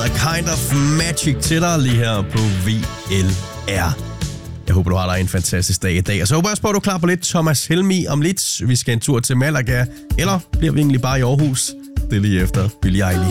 Kind of Magic til dig lige her på VLR. Jeg håber, du har dig en fantastisk dag i dag. Og så håber jeg også på, at du er klar på lidt Thomas Helmig om lidt. Vi skal en tur til Malaga. Eller bliver vi egentlig bare i Aarhus? Det er lige efter Billie Eilish.